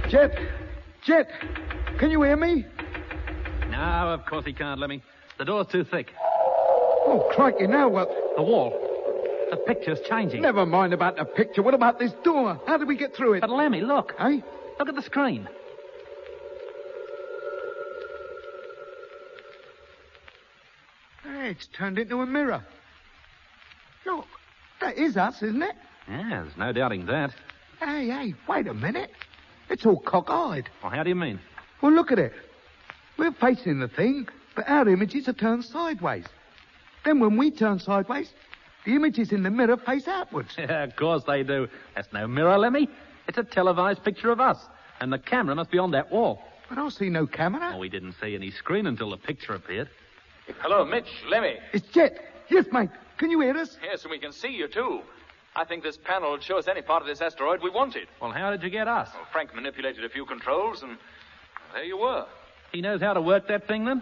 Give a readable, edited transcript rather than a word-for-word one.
Jet, can you hear me? No, of course he can't, Lemmy. The door's too thick. Oh, crikey, now what? The wall. The picture's changing. Never mind about the picture. What about this door? How did we get through it? But, Lemmy, look. Eh? Look at the screen. Hey, it's turned into a mirror. Look, that is us, isn't it? Yeah, there's no doubting that. Hey, wait a minute. It's all cockeyed. Well, how do you mean? Well, look at it. We're facing the thing, but our images are turned sideways. Then when we turn sideways, the images in the mirror face outwards. Yeah, of course they do. That's no mirror, Lemmy. It's a televised picture of us. And the camera must be on that wall. But I see no camera. Oh, we didn't see any screen until the picture appeared. Hello, Mitch, Lemmy. It's Jet. Yes, mate. Can you hear us? Yes, and we can see you, too. I think this panel will show us any part of this asteroid we wanted. Well, how did you get us? Well, Frank manipulated a few controls, and there you were. He knows how to work that thing, then?